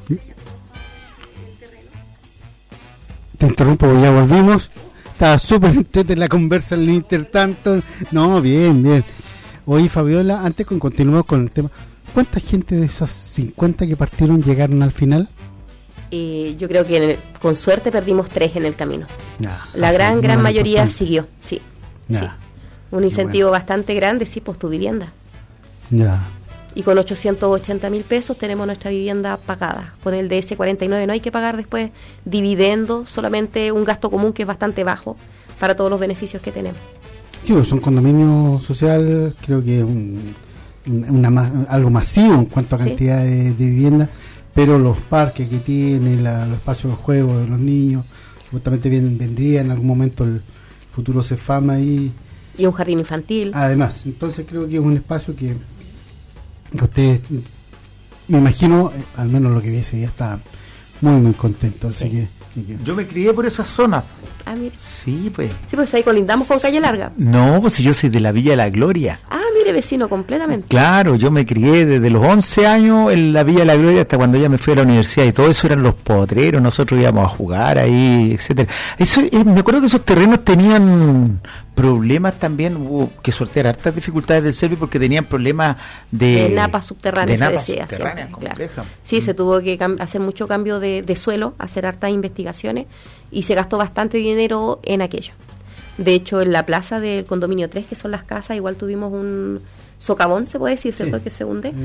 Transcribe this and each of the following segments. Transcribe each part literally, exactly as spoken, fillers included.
Te interrumpo, ya volvimos. Estaba súper entretenida la conversa en el intertanto. No, bien, bien. Oye, Fabiola, antes que continuemos con el tema, ¿cuánta gente de esos cincuenta que partieron llegaron al final? Eh, yo creo que en el, con suerte perdimos tres en el camino. Ya, la gran, gran mayoría importante. siguió, sí. Ya. sí. Un incentivo bueno. bastante grande, sí, pues tu vivienda. Ya. Y con ochocientos ochenta mil pesos tenemos nuestra vivienda pagada. Con el D S cuarenta y nueve no hay que pagar después dividendos, solamente un gasto común que es bastante bajo para todos los beneficios que tenemos. Sí, pues un condominio social, creo que es un, una, una, algo masivo en cuanto a cantidad sí. de, de viviendas, pero los parques que tiene, la, los espacios de juego de los niños, supuestamente bien, vendría en algún momento el futuro Cefama y... Y un jardín infantil. Además, entonces creo que es un espacio que, que ustedes, me imagino, al menos lo que vi ese día, está muy, muy contento. Así sí. que, que... Yo me crié por esa zona. Ah, mire. Sí, pues. Sí, pues ahí colindamos con Calle Larga. No, pues yo soy de la Villa de la Gloria. Ah, mire, vecino, completamente. Claro, yo me crié desde los once años en la Villa de la Gloria hasta cuando ya me fui a la universidad y todo eso eran los potreros, nosotros íbamos a jugar ahí, etcétera. Eso, eh, me acuerdo que esos terrenos tenían problemas también, hubo que sortear hartas dificultades del Servi porque tenían problemas de... De napas subterráneas, de napas se decía. subterráneas, siempre, complejas. Claro. Sí, mm. se tuvo que cam- hacer mucho cambio de, de suelo, hacer hartas investigaciones y se gastó bastante dinero en aquello. De hecho, en la plaza del condominio tres, que son las casas, igual tuvimos un socavón, se puede decir, ¿cierto? Sí, que se hunde.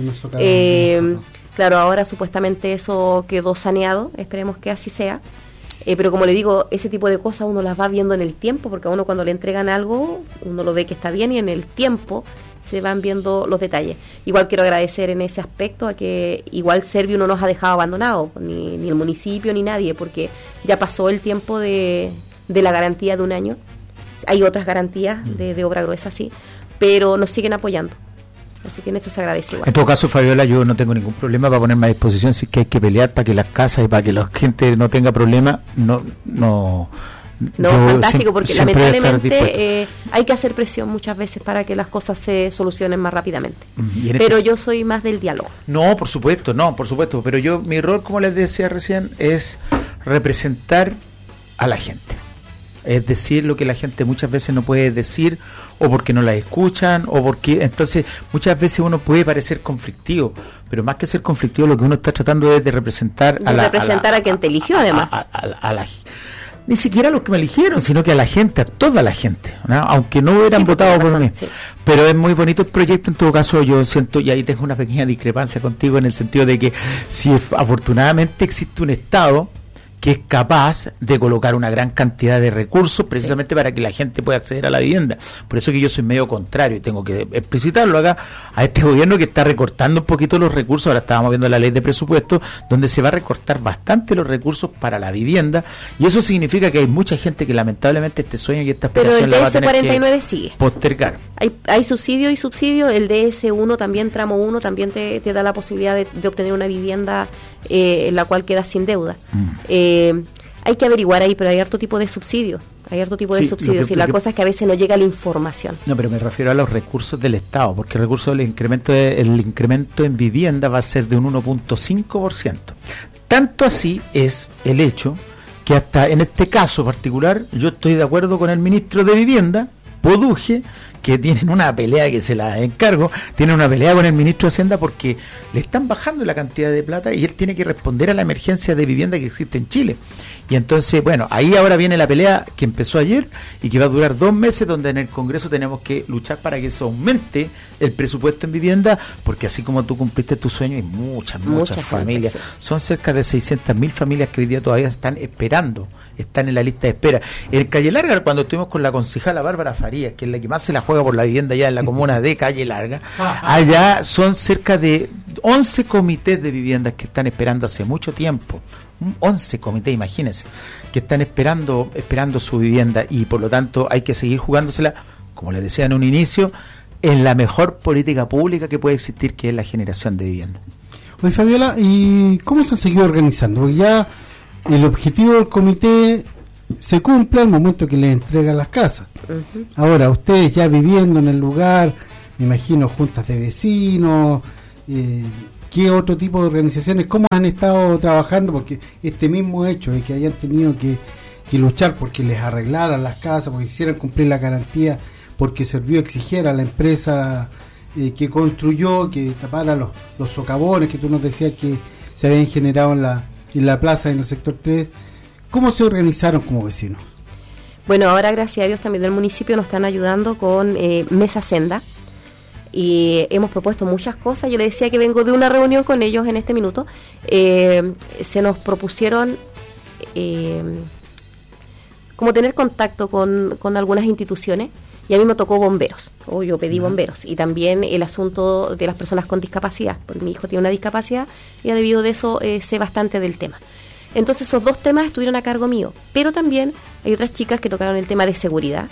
Eh, claro, ahora supuestamente eso quedó saneado, esperemos que así sea. Eh, pero como le digo, ese tipo de cosas uno las va viendo en el tiempo, porque a uno cuando le entregan algo, uno lo ve que está bien y en el tiempo se van viendo los detalles. Igual quiero agradecer en ese aspecto a que igual Servio no nos ha dejado abandonados, ni, ni el municipio ni nadie, porque ya pasó el tiempo de, de la garantía de un año. Hay otras garantías de, de obra gruesa, sí, pero nos siguen apoyando. Así que en eso se agradece igual. En todo caso, Fabiola, yo no tengo ningún problema para ponerme a disposición si es que hay que pelear para que las casas y para que la gente no tenga problemas. No, no. No, fantástico, porque lamentablemente eh, hay que hacer presión muchas veces para que las cosas se solucionen más rápidamente. Pero este... yo soy más del diálogo. No, por supuesto, no, por supuesto. Pero yo, mi rol, como les decía recién, es representar a la gente. Es decir, lo que la gente muchas veces no puede decir, o porque no la escuchan, o porque... Entonces, muchas veces uno puede parecer conflictivo, pero más que ser conflictivo, lo que uno está tratando es de representar de a la... representar a, la, a quien te eligió, además. A, a, a, a la, ni siquiera a los que me eligieron, sino que a la gente, a toda la gente, ¿no? Aunque no hubieran sí, votado por razón, mí. Sí. Pero es muy bonito el proyecto, en todo caso yo siento, y ahí tengo una pequeña discrepancia contigo, en el sentido de que si afortunadamente existe un Estado que es capaz de colocar una gran cantidad de recursos precisamente sí. para que la gente pueda acceder a la vivienda. Por eso que yo soy medio contrario y tengo que explicitarlo acá a este gobierno que está recortando un poquito los recursos. Ahora estábamos viendo la ley de presupuesto donde se va a recortar bastante los recursos para la vivienda y eso significa que hay mucha gente que lamentablemente este sueño y esta aspiración la va a tener cuarenta y nueve sigue. postergar. Hay, hay subsidio y subsidio, el D S uno también, tramo uno, también te, te da la posibilidad de, de obtener una vivienda eh, en la cual quedas sin deuda. Mm. Eh, hay que averiguar ahí, pero hay harto tipo de subsidios, hay harto tipo sí, de subsidios que, y la que, cosa es que a veces no llega la información. No, pero me refiero a los recursos del Estado, porque el recurso del incremento de, el incremento en vivienda va a ser de un uno punto cinco por ciento. Tanto así es el hecho que hasta en este caso particular yo estoy de acuerdo con el ministro de Vivienda, Poduje, que tienen una pelea, que se la encargo, tienen una pelea con el ministro de Hacienda porque le están bajando la cantidad de plata y él tiene que responder a la emergencia de vivienda que existe en Chile. Y entonces, bueno, ahí ahora viene la pelea que empezó ayer y que va a durar dos meses, donde en el Congreso tenemos que luchar para que se aumente el presupuesto en vivienda, porque así como tú cumpliste tu sueño, hay muchas, muchas, muchas familias. Gente, sí. Son cerca de seiscientas mil familias que hoy día todavía están esperando, están en la lista de espera. En Calle Larga, cuando estuvimos con la concejala Bárbara Farías, que es la que más se la juega por la vivienda ya en la comuna de Calle Larga, allá son cerca de once comités de viviendas que están esperando hace mucho tiempo. once comités, imagínense, que están esperando esperando su vivienda y por lo tanto hay que seguir jugándosela, como les decía en un inicio, en la mejor política pública que puede existir, que es la generación de vivienda. Oye, Fabiola, ¿y cómo se han seguido organizando? Porque ya el objetivo del comité se cumple al momento que les entregan las casas. Uh-huh. Ahora, ustedes ya viviendo en el lugar, me imagino juntas de vecinos, eh, ¿qué otro tipo de organizaciones, cómo han estado trabajando? Porque este mismo hecho de que hayan tenido que, que luchar porque les arreglaran las casas, porque hicieran cumplir la garantía, porque Servio exigiera a la empresa eh, que construyó, que tapara los, los socavones que tú nos decías que se habían generado en la, en la plaza, en el sector tres, ¿cómo se organizaron como vecinos? Bueno, ahora gracias a Dios también del municipio nos están ayudando con eh, Mesa Senda, y hemos propuesto muchas cosas. Yo le decía que vengo de una reunión con ellos en este minuto. Eh, se nos propusieron eh, como tener contacto con, con algunas instituciones, y a mí me tocó bomberos, o yo pedí bomberos, y también el asunto de las personas con discapacidad, porque mi hijo tiene una discapacidad y debido de eso eh, sé bastante del tema. Entonces esos dos temas estuvieron a cargo mío, pero también hay otras chicas que tocaron el tema de seguridad.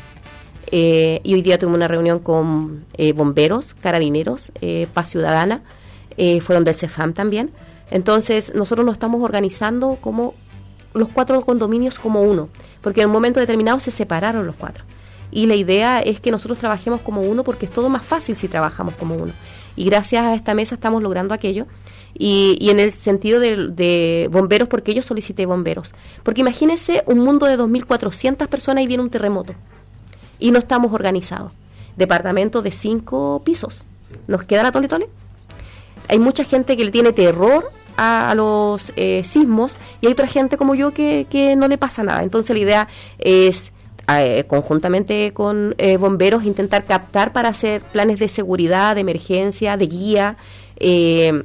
Eh, y hoy día tuvimos una reunión con eh, bomberos, carabineros, eh, Paz Ciudadana, eh, fueron del CEFAM también. Entonces nosotros nos estamos organizando como los cuatro condominios como uno, porque en un momento determinado se separaron los cuatro. Y la idea es que nosotros trabajemos como uno, porque es todo más fácil si trabajamos como uno. Y gracias a esta mesa estamos logrando aquello. Y, y en el sentido de, de bomberos, porque yo solicité bomberos. Porque imagínense un mundo de dos mil cuatrocientas personas y viene un terremoto. Y no estamos organizados. Departamento de cinco pisos. ¿Nos queda la tole tole? Hay mucha gente que le tiene terror a, a los eh, sismos, y hay otra gente como yo que, que no le pasa nada. Entonces la idea es, eh, conjuntamente con eh, bomberos, intentar captar para hacer planes de seguridad, de emergencia, de guía. Eh,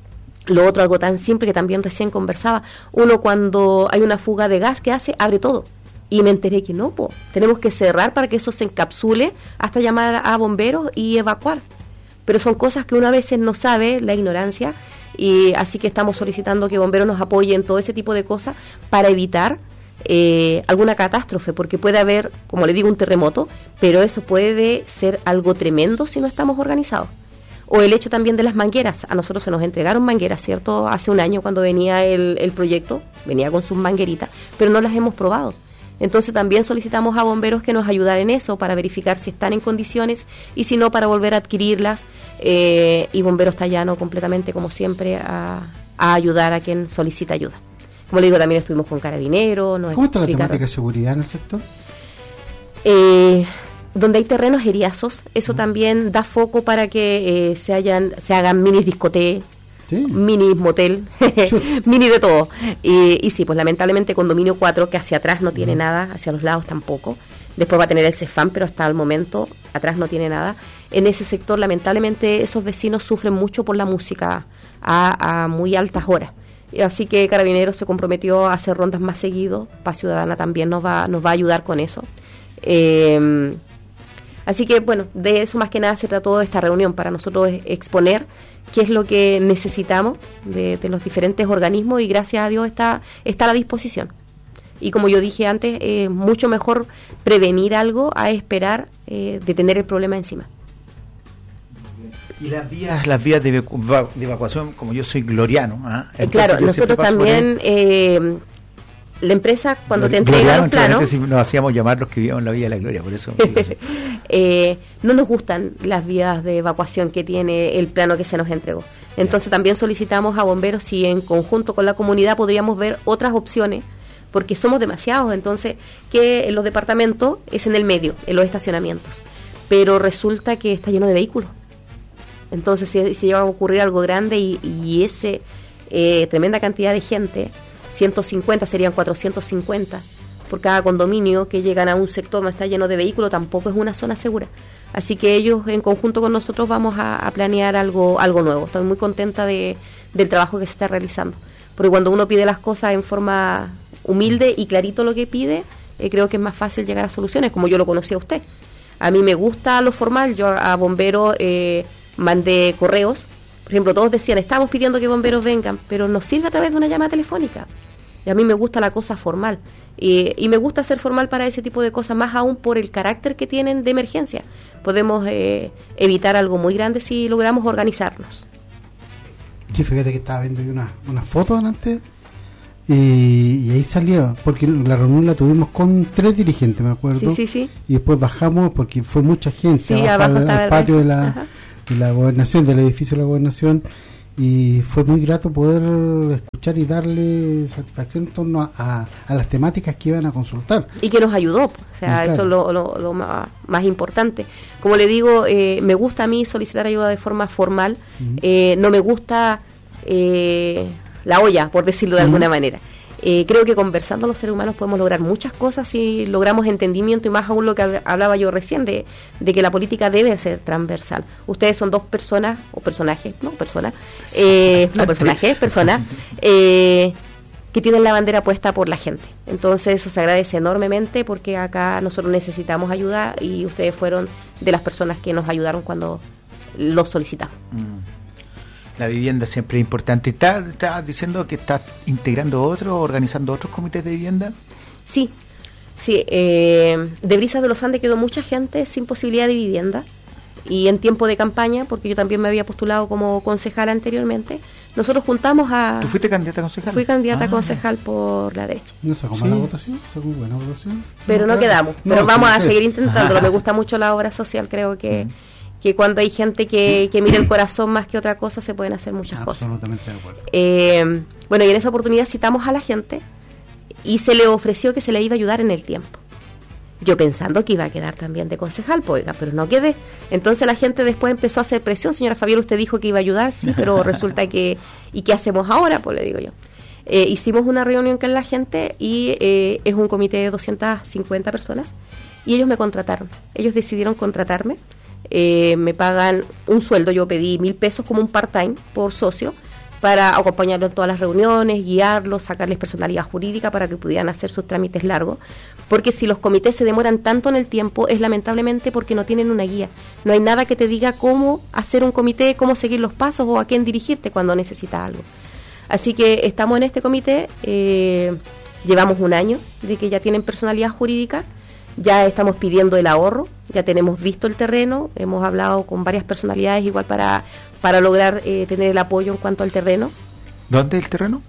lo otro, algo tan simple que también recién conversaba, uno cuando hay una fuga de gas, ¿qué hace? Abre todo. Y me enteré que no, po, tenemos que cerrar para que eso se encapsule hasta llamar a bomberos y evacuar. Pero son cosas que uno a veces no sabe, la ignorancia, y así que estamos solicitando que bomberos nos apoyen en todo ese tipo de cosas para evitar eh, alguna catástrofe, porque puede haber, como le digo, un terremoto, pero eso puede ser algo tremendo si no estamos organizados. O el hecho también de las mangueras. A nosotros se nos entregaron mangueras, ¿cierto? Hace un año cuando venía el, el proyecto, venía con sus mangueritas, pero no las hemos probado. Entonces también solicitamos a bomberos que nos ayudaran en eso para verificar si están en condiciones, y si no, para volver a adquirirlas. Eh, y Bomberos está llano completamente, como siempre, a, a ayudar a quien solicita ayuda. Como le digo, también estuvimos con Carabineros. Nos ¿Cómo está la temática de seguridad en el sector? Eh, donde hay terrenos eriazos, eso mm. también da foco para que eh, se, hayan, se hagan mini discotecas. Sí. Mini motel, mini de todo. Y, y sí, pues lamentablemente condominio cuatro, que hacia atrás no tiene nada, hacia los lados tampoco. Después va a tener el CEFAM, pero hasta el momento atrás no tiene nada. En ese sector, lamentablemente, esos vecinos sufren mucho por la música a, a muy altas horas. Y así que Carabineros se comprometió a hacer rondas más seguido. Paz Ciudadana también nos va, nos va a ayudar con eso. Eh, así que, bueno, de eso más que nada se trató esta reunión, para nosotros exponer qué es lo que necesitamos de, de los diferentes organismos, y gracias a Dios está, está a la disposición. Y como yo dije antes, es eh, mucho mejor prevenir algo a esperar eh, de tener el problema encima. Y las vías las vías de, evacu- de evacuación, como yo soy gloriano. ¿eh? Claro, nosotros también, eh, la empresa cuando Glor- te entrega los planos, nos hacíamos llamar los que vivíamos en la Vía de la Gloria, por eso. eh, no nos gustan las vías de evacuación que tiene el plano que se nos entregó. Entonces yeah. también solicitamos a bomberos si en conjunto con la comunidad podríamos ver otras opciones, porque somos demasiados. Entonces, que en los departamentos es en el medio, en los estacionamientos, pero resulta que está lleno de vehículos. Entonces, si, si llega a ocurrir algo grande y, y ese eh, tremenda cantidad de gente, ciento cincuenta serían cuatrocientos cincuenta por cada condominio que llegan a un sector donde está lleno de vehículos, tampoco es una zona segura. Así que ellos en conjunto con nosotros vamos a, a planear algo algo nuevo. Estoy muy contenta de, del trabajo que se está realizando, porque cuando uno pide las cosas en forma humilde y clarito lo que pide, eh, creo que es más fácil llegar a soluciones, como yo lo conocí a usted. A mí me gusta lo formal. Yo a bomberos eh, mandé correos. Por ejemplo, todos decían, estamos pidiendo que bomberos vengan, pero nos sirve a través de una llamada telefónica. Y a mí me gusta la cosa formal. Y, y me gusta ser formal para ese tipo de cosas, más aún por el carácter que tienen de emergencia. Podemos eh, evitar algo muy grande si logramos organizarnos. Sí, fíjate que estaba viendo una, una foto antes y, y ahí salió, porque la reunión la tuvimos con tres dirigentes, me acuerdo. Sí, sí, sí. Y después bajamos, porque fue mucha gente, sí, abajo al, estaba al el patio de la, Ajá. de la gobernación, del edificio de la gobernación, y fue muy grato poder escuchar y darle satisfacción en torno a, a, a las temáticas que iban a consultar. Y que nos ayudó, o sea, sí, claro. Eso es lo, lo, lo más, más importante. Como le digo, eh, me gusta a mí solicitar ayuda de forma formal, uh-huh. eh, no me gusta eh, la olla, por decirlo de uh-huh. alguna manera. Eh, creo que conversando los seres humanos podemos lograr muchas cosas si logramos entendimiento, y más aún lo que hablaba yo recién de, de que la política debe ser transversal. Ustedes son dos personas, o personajes, no, personas, eh, no personajes, personas, eh, que tienen la bandera puesta por la gente. Entonces eso se agradece enormemente, porque acá nosotros necesitamos ayuda y ustedes fueron de las personas que nos ayudaron cuando lo solicitamos. Mm. La vivienda siempre es importante. ¿Estás está diciendo que estás integrando otros, organizando otros comités de vivienda? Sí, sí. Eh, de Brisas de los Andes quedó mucha gente sin posibilidad de vivienda, y en tiempo de campaña, porque yo también me había postulado como concejala anteriormente, nosotros juntamos a... ¿Tú fuiste candidata a concejal? Fui candidata ah. a concejal por la derecha. ¿No sacó mala sí. votación? ¿Sacó buena votación? Pero no, no quedamos. No, pero vamos sí, a sí. seguir intentándolo. Me gusta mucho la obra social, creo que... Mm. que cuando hay gente que, que mira el corazón más que otra cosa, se pueden hacer muchas Absolutamente cosas. De acuerdo. Eh, bueno, y en esa oportunidad citamos a la gente y se le ofreció que se le iba a ayudar en el tiempo. Yo pensando que iba a quedar también de concejal, pues, oiga, pero no quedé. Entonces la gente después empezó a hacer presión. Señora Fabiola, usted dijo que iba a ayudar, sí, pero resulta que... ¿Y qué hacemos ahora? Pues le digo yo. Eh, hicimos una reunión con la gente y eh, es un comité de doscientas cincuenta personas y ellos me contrataron. Ellos decidieron contratarme. Eh, me pagan un sueldo, yo pedí mil pesos como un part-time por socio para acompañarlos en todas las reuniones, guiarlos, sacarles personalidad jurídica para que pudieran hacer sus trámites largos, porque si los comités se demoran tanto en el tiempo es lamentablemente porque no tienen una guía, no hay nada que te diga cómo hacer un comité, cómo seguir los pasos o a quién dirigirte cuando necesitas algo. Así que estamos en este comité, eh, llevamos un año de que ya tienen personalidad jurídica. Ya estamos pidiendo el ahorro, ya tenemos visto el terreno, hemos hablado con varias personalidades igual para, para lograr eh, tener el apoyo en cuanto al terreno. ¿Dónde es el terreno?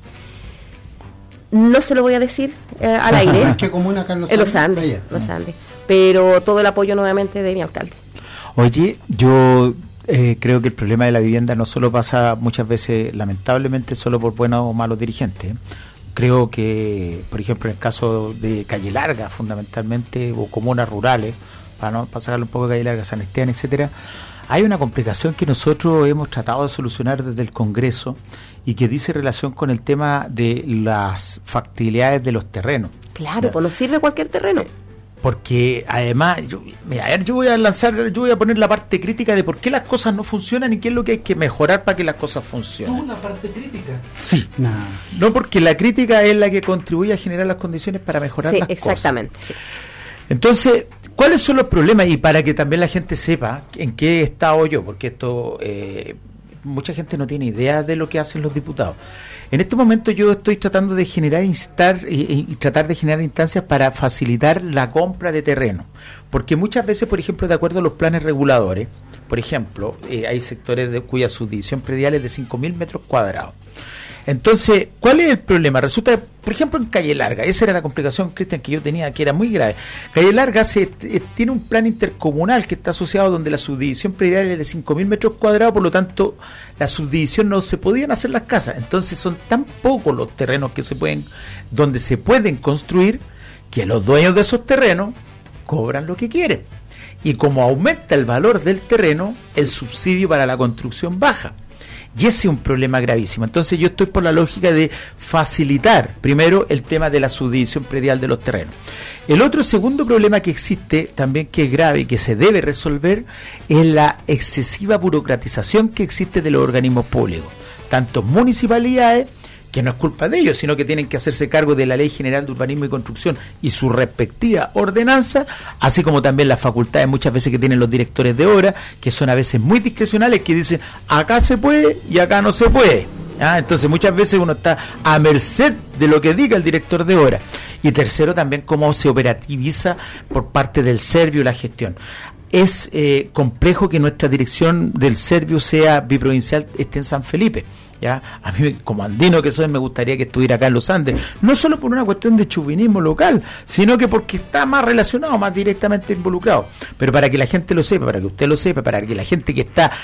No se lo voy a decir eh, al aire. ¿Qué comuna acá en los Andes? En los Andes, Andes, los Andes. Pero todo el apoyo nuevamente de mi alcalde. Oye, yo eh, creo que el problema de la vivienda no solo pasa muchas veces, lamentablemente, solo por buenos o malos dirigentes. Creo que, por ejemplo, en el caso de Calle Larga, fundamentalmente, o comunas rurales, para no para sacarle un poco de Calle Larga, San Esteban, etcétera, hay una complicación que nosotros hemos tratado de solucionar desde el Congreso y que dice relación con el tema de las factibilidades de los terrenos. Claro, pues nos sirve cualquier terreno. Eh, Porque además, yo, mira, a ver, yo voy a lanzar, yo voy a poner la parte crítica de por qué las cosas no funcionan y qué es lo que hay que mejorar para que las cosas funcionen. ¿Tú una parte crítica? Sí. No. No, porque la crítica es la que contribuye a generar las condiciones para mejorar sí, las exactamente, cosas. Sí. Entonces, ¿cuáles son los problemas? Y para que también la gente sepa en qué estado yo, porque esto, eh, mucha gente no tiene idea de lo que hacen los diputados. En este momento yo estoy tratando de generar instar y, y tratar de generar instancias para facilitar la compra de terreno, porque muchas veces, por ejemplo, de acuerdo a los planes reguladores, por ejemplo, eh, hay sectores de cuya subdivisión predial es de cinco mil metros cuadrados. Entonces, ¿cuál es el problema? Resulta, por ejemplo, en Calle Larga, esa era la complicación, Cristian, que yo tenía, que era muy grave. Calle Larga se, eh, tiene un plan intercomunal que está asociado donde la subdivisión predial es de cinco mil metros cuadrados, por lo tanto, la subdivisión no se podían hacer las casas. Entonces, son tan pocos los terrenos que se pueden, donde se pueden construir, que los dueños de esos terrenos cobran lo que quieren. Y como aumenta el valor del terreno, el subsidio para la construcción baja. Y ese es un problema gravísimo. Entonces yo estoy por la lógica de facilitar primero el tema de la subdivisión predial de los terrenos. El otro segundo problema que existe también, que es grave y que se debe resolver, es la excesiva burocratización que existe de los organismos públicos, tanto municipalidades, que no es culpa de ellos, sino que tienen que hacerse cargo de la Ley General de Urbanismo y Construcción y su respectiva ordenanza, así como también las facultades muchas veces que tienen los directores de obra, que son a veces muy discrecionales, que dicen acá se puede y acá no se puede. ¿Ah? Entonces muchas veces uno está a merced de lo que diga el director de obra. Y tercero, también cómo se operativiza por parte del Servio la gestión. Es eh, complejo que nuestra dirección del Servio sea biprovincial, esté en San Felipe. ¿Ya? A mí, como andino que soy, me gustaría que estuviera acá en los Andes, no solo por una cuestión de chauvinismo local, sino que porque está más relacionado, más directamente involucrado. Pero para que la gente lo sepa, para que usted lo sepa, para que la gente que está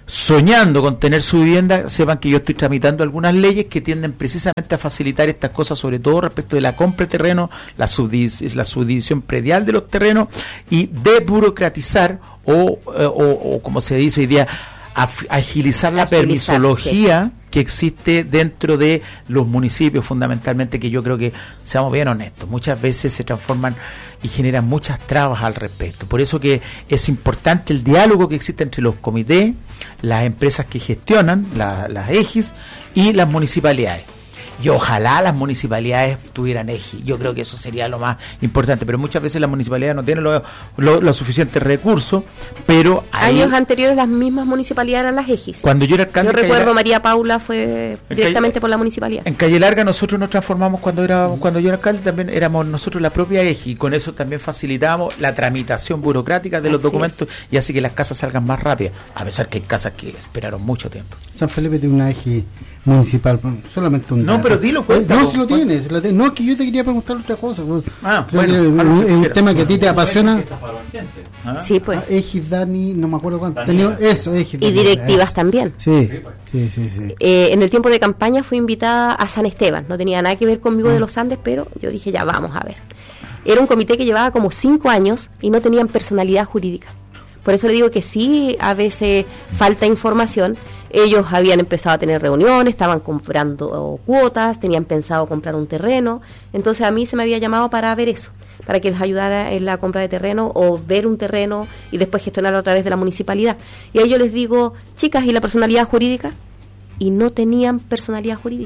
soñando con tener su vivienda, sepan que yo estoy tramitando algunas leyes que tienden precisamente a facilitar estas cosas, sobre todo respecto de la compra de terreno, la, subdiv- la subdivisión predial de los terrenos y desburocratizar o, o, o como se dice hoy día, af- agilizar la Agilizar, permisología sí. que existe dentro de los municipios, fundamentalmente, que yo creo que, seamos bien honestos, muchas veces se transforman y generan muchas trabas al respecto. Por eso que es importante el diálogo que existe entre los comités, las empresas que gestionan, la, las EGIS y las municipalidades. Y ojalá las municipalidades tuvieran EGI. Yo creo que eso sería lo más importante, pero muchas veces las municipalidades no tienen los lo, lo suficientes recursos, pero ahí, años anteriores las mismas municipalidades eran las EGIs. Cuando yo era alcalde, yo recuerdo Calle, María Paula fue directamente Calle, por la municipalidad. En Calle Larga nosotros nos transformamos cuando era cuando yo era alcalde, también éramos nosotros la propia EGI, y con eso también facilitábamos la tramitación burocrática de los así documentos es. Y hace que las casas salgan más rápidas, a pesar que hay casas que esperaron mucho tiempo. San Felipe tiene una EGI municipal, solamente un no, dato. pero dilo, cuenta. No, si lo tienes. Lo te, no, es que yo te quería preguntar otra cosa. Ah, creo bueno, que es un, un tema que a ti te apasiona. ¿Ah? Sí, pues. Ah, Egis, Dani, no me acuerdo cuánto. Tenía eso, Egis, y Dani, directivas eso. también. Sí, sí, sí. sí. Eh, en el tiempo de campaña fui invitada a San Esteban. No tenía nada que ver conmigo ah. de los Andes, pero yo dije, ya, vamos a ver. Era un comité que llevaba como cinco años y no tenían personalidad jurídica. Por eso le digo que sí, a veces falta información. Ellos habían empezado a tener reuniones, estaban comprando cuotas, tenían pensado comprar un terreno. Entonces a mí se me había llamado para ver eso, para que les ayudara en la compra de terreno o ver un terreno y después gestionarlo a través de la municipalidad. Y ahí yo les digo, chicas, ¿y la personalidad jurídica? Y no tenían personalidad jurídica.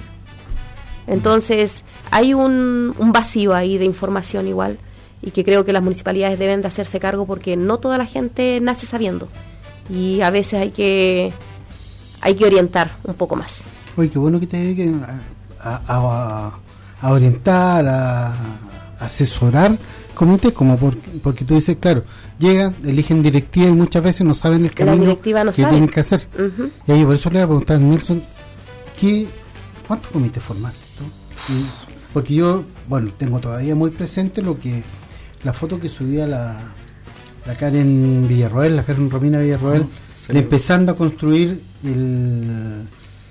Entonces hay un, un vacío ahí de información igual, y que creo que las municipalidades deben de hacerse cargo, porque no toda la gente nace sabiendo y a veces hay que hay que orientar un poco más. Oye, qué bueno que te dediquen a, a, a orientar, a, a asesorar comités, como por, porque tú dices, claro, llegan, eligen directiva y muchas veces no saben el camino no que sabe. tienen que hacer. Uh-huh. Y ahí por eso le voy a preguntar a Nelson, ¿qué, ¿cuántos comités formaste tú? Y, porque yo, bueno, tengo todavía muy presente lo que la foto que subía la, la Karen Villarroel, la Karen Romina Villarroel, oh, sí, de empezando a construir el,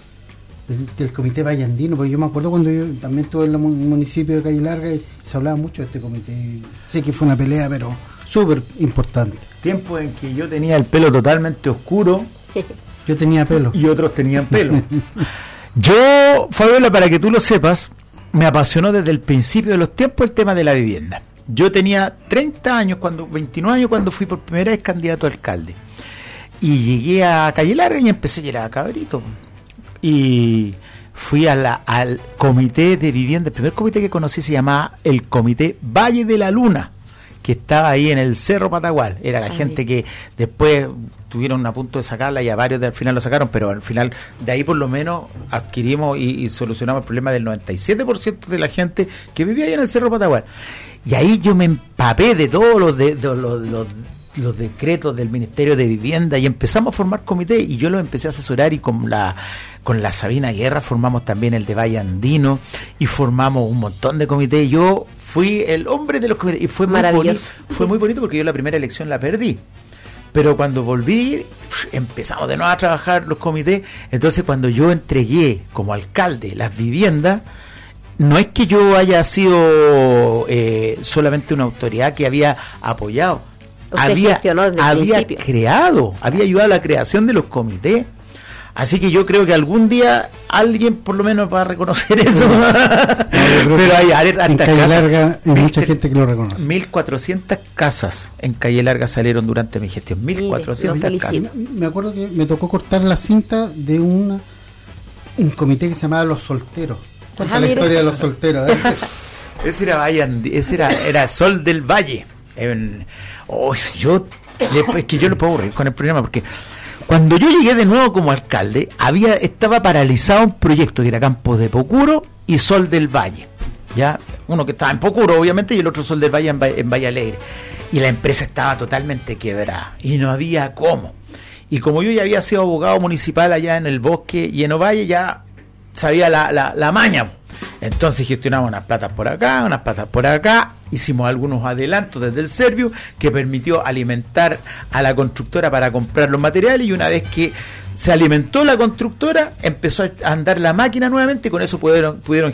el, el comité vallandino, porque yo me acuerdo cuando yo también estuve en el municipio de Calle Larga y se hablaba mucho de este comité. Sé que fue una pelea, pero súper importante. Tiempo en que yo tenía el pelo totalmente oscuro. Yo tenía pelo. Y otros tenían pelo. Yo, Fabiola, para que tú lo sepas, me apasionó desde el principio de los tiempos el tema de la vivienda. Yo tenía treinta años, cuando veintinueve años cuando fui por primera vez candidato a alcalde. Y llegué a Calle Larga y empecé a llegar a Cabrito. Y fui a la, al comité de vivienda. El primer comité que conocí se llamaba el Comité Valle de la Luna, que estaba ahí en el Cerro Patagual. Era la Ay. gente que después tuvieron a punto de sacarla y a varios de, al final lo sacaron, pero al final de ahí por lo menos adquirimos y, y solucionamos el problema del noventa y siete por ciento de la gente que vivía ahí en el Cerro Patagual. Y ahí yo me empapé de todos los, de, de, los, los, los decretos del Ministerio de Vivienda y empezamos a formar comité y yo los empecé a asesorar, y con la con la Sabina Guerra formamos también el de Valle Andino y formamos un montón de comités. Yo fui el hombre de los comités y fue muy bonito, fue muy bonito porque yo la primera elección la perdí. Pero cuando volví, empezamos de nuevo a trabajar los comités. Entonces cuando yo entregué como alcalde las viviendas, no es que yo haya sido eh, solamente una autoridad que había apoyado, Usted había, había principio. creado, había ayudado a la creación de los comités. Así que yo creo que algún día alguien por lo menos va a reconocer eso. No, pero hay hartas en Calle casas. Larga hay mucha gente que lo reconoce. mil cuatrocientas casas en Calle Larga salieron durante mi gestión. mil cuatrocientas casas. Me acuerdo que me tocó cortar la cinta de una, un comité que se llamaba Los Solteros. Cuenta la historia de los solteros. ¿eh? Ese era Valle, ese era, era Sol del Valle. En, oh, yo, es que yo lo puedo aburrir con el programa porque cuando yo llegué de nuevo como alcalde, había estaba paralizado un proyecto que era Campos de Pocuro y Sol del Valle. Ya, uno que estaba en Pocuro, obviamente, y el otro Sol del Valle en, en Valle Alegre. Y la empresa estaba totalmente quebrada y no había cómo. Y como yo ya había sido abogado municipal allá en el Bosque y en Ovalle, ya sabía la, la, la maña. Entonces gestionamos unas platas por acá, unas platas por acá, hicimos algunos adelantos desde el Servio que permitió alimentar a la constructora para comprar los materiales, y una vez que se alimentó la constructora, empezó a andar la máquina nuevamente, y con eso pudieron, pudieron